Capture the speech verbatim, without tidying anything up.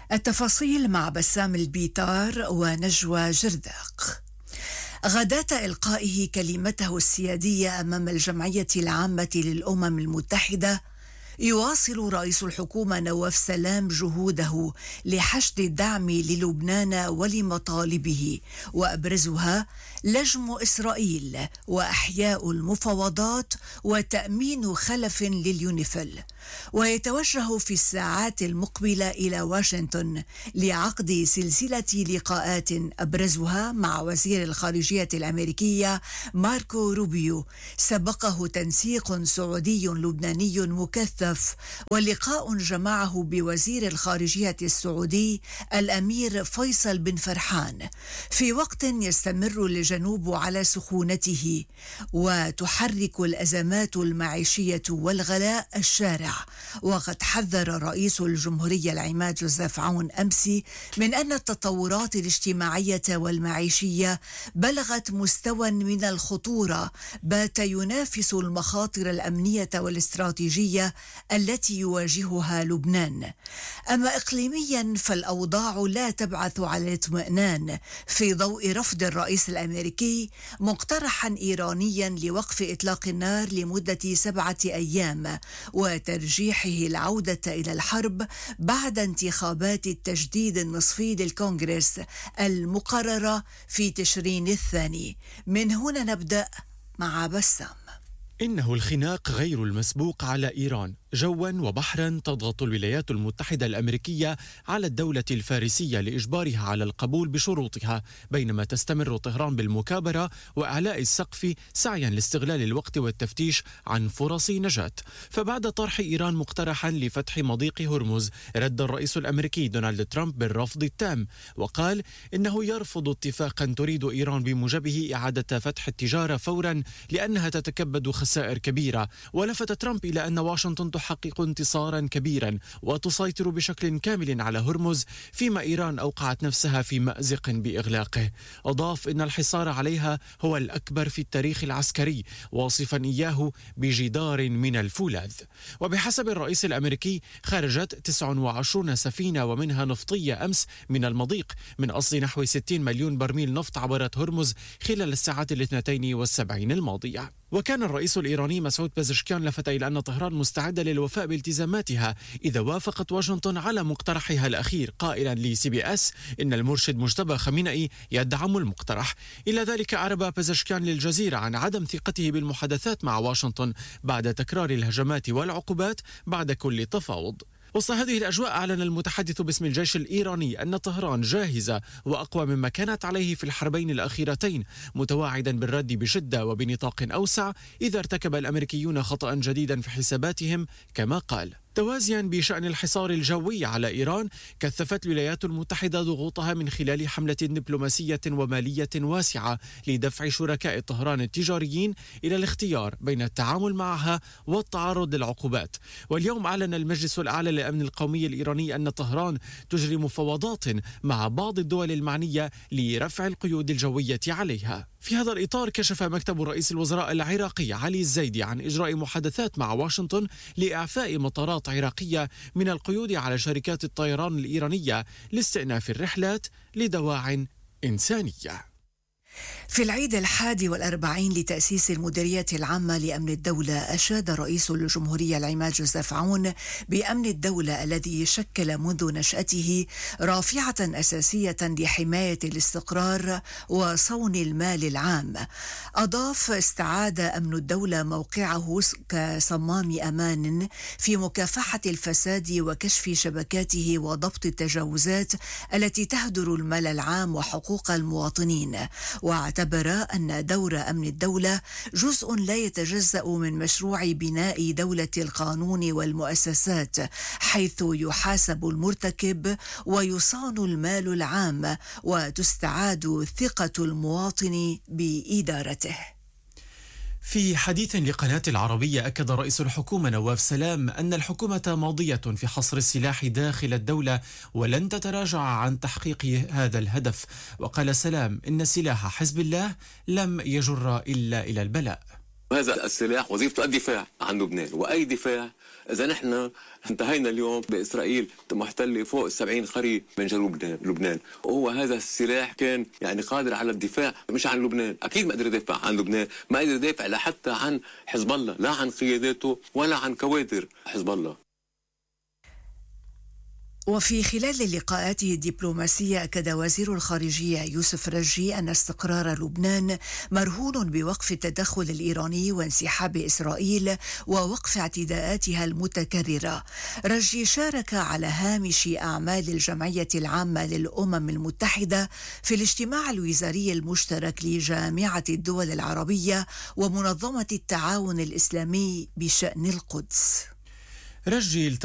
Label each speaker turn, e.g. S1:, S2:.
S1: التفاصيل مع بسام البيطار ونجوى جرداق. غداة إلقائه كلمته السيادية أمام الجمعية العامة للأمم المتحدة، يواصل رئيس الحكومة نواف سلام جهوده لحشد الدعم للبنان ولمطالبه، وأبرزها لجم إسرائيل وأحياء المفاوضات وتأمين خلف لليونيفيل. ويتوجه في الساعات المقبلة إلى واشنطن لعقد سلسلة لقاءات أبرزها مع وزير الخارجية الأمريكية ماركو روبيو، سبقه تنسيق سعودي لبناني مكثف ولقاء جمعه بوزير الخارجية السعودي الأمير فيصل بن فرحان، في وقت يستمر الجنوب على سخونته وتحرك الأزمات المعيشية والغلاء الشارع. وقد حذر رئيس الجمهورية العماد جوزيف عون أمس من أن التطورات الاجتماعية والمعيشية بلغت مستوى من الخطورة بات ينافس المخاطر الأمنية والاستراتيجية التي يواجهها لبنان. أما إقليميا فالأوضاع لا تبعث على الاطمئنان في ضوء رفض الرئيس الأمريكي مقترحا إيرانيا لوقف إطلاق النار لمدة سبعة أيام، وترجيحه العودة إلى الحرب بعد انتخابات التجديد النصفي للكونغرس المقررة في تشرين الثاني. من هنا نبدأ مع بسام.
S2: إنه الخناق غير المسبوق على إيران، جوا وبحرا تضغط الولايات المتحدة الأمريكية على الدولة الفارسية لإجبارها على القبول بشروطها، بينما تستمر طهران بالمكابرة وإعلاء السقف سعيا لاستغلال الوقت والتفتيش عن فرص نجاة. فبعد طرح إيران مقترحا لفتح مضيق هرمز، رد الرئيس الأمريكي دونالد ترامب بالرفض التام، وقال إنه يرفض اتفاقا تريد إيران بموجبه إعادة فتح التجارة فورا لأنها تتكبد خسائر كبيرة. ولفت ترامب إلى أن واشنطن تحقق انتصارا كبيرا وتسيطر بشكل كامل على هرمز، فيما إيران أوقعت نفسها في مأزق بإغلاقه. أضاف إن الحصار عليها هو الأكبر في التاريخ العسكري، واصفا إياه بجدار من الفولاذ. وبحسب الرئيس الأمريكي خرجت تسع وعشرين سفينة ومنها نفطية أمس من المضيق، من أصل نحو ستين مليون برميل نفط عبرت هرمز خلال الساعات الاثنتين والسبعين الماضية. وكان الرئيس الإيراني مسعود بازشكيان لفت إلى أن طهران مستعدة للوفاء بالتزاماتها إذا وافقت واشنطن على مقترحها الأخير، قائلا لسي بي اس إن المرشد مجتبى خامنئي يدعم المقترح. إلى ذلك أعرب بازشكيان للجزيرة عن عدم ثقته بالمحادثات مع واشنطن بعد تكرار الهجمات والعقوبات بعد كل تفاوض. وسط هذه الأجواء أعلن المتحدث باسم الجيش الإيراني أن طهران جاهزة وأقوى مما كانت عليه في الحربين الأخيرتين، متواعدا بالرد بشدة وبنطاق أوسع إذا ارتكب الأمريكيون خطأ جديدا في حساباتهم كما قال. توازيا بشأن الحصار الجوي على إيران، كثفت الولايات المتحدة ضغوطها من خلال حملة دبلوماسية ومالية واسعة لدفع شركاء طهران التجاريين إلى الاختيار بين التعامل معها والتعرض للعقوبات. واليوم أعلن المجلس الأعلى للأمن القومي الإيراني أن طهران تجري مفاوضات مع بعض الدول المعنية لرفع القيود الجوية عليها. في هذا الإطار كشف مكتب رئيس الوزراء العراقي علي الزيدي عن إجراء محادثات مع واشنطن لإعفاء مطارات عراقية من القيود على شركات الطيران الإيرانية لاستئناف الرحلات لدواع إنسانية.
S1: في العيد الحادي والأربعين لتأسيس المديرية العامة لأمن الدولة، أشاد رئيس الجمهورية العماد جوزيف عون بأمن الدولة الذي شكل منذ نشأته رافعة أساسية لحماية الاستقرار وصون المال العام. أضاف استعاد أمن الدولة موقعه كصمام أمان في مكافحة الفساد وكشف شبكاته وضبط التجاوزات التي تهدر المال العام وحقوق المواطنين. واعتبر أن دور أمن الدولة جزء لا يتجزأ من مشروع بناء دولة القانون والمؤسسات، حيث يحاسب المرتكب ويصان المال العام وتستعاد ثقة المواطن بإدارته.
S2: في حديث لقناة العربية أكد رئيس الحكومة نواف سلام أن الحكومة ماضية في حصر السلاح داخل الدولة ولن تتراجع عن تحقيق هذا الهدف. وقال سلام إن سلاح حزب الله لم يجر إلا إلى البلاء.
S3: هذا السلاح وظيفته الدفاع عن لبنان، وأي دفاع إذا نحن انتهينا اليوم بإسرائيل محتلة فوق السبعين خريج من جنوب لبنان، وهو هذا السلاح كان يعني قادر على الدفاع مش عن لبنان، أكيد ما قدر يدافع عن لبنان، ما قدر يدافع لا حتى عن حزب الله، لا عن قياداته ولا عن كوادر حزب الله.
S1: وفي خلال لقاءاته الدبلوماسية أكد وزير الخارجية يوسف رجي أن استقرار لبنان مرهون بوقف التدخل الإيراني وانسحاب إسرائيل ووقف اعتداءاتها المتكررة. رجي شارك على هامش أعمال الجمعية العامة للأمم المتحدة في الاجتماع الوزاري المشترك لجامعة الدول العربية ومنظمة التعاون الإسلامي بشأن القدس.
S2: رجي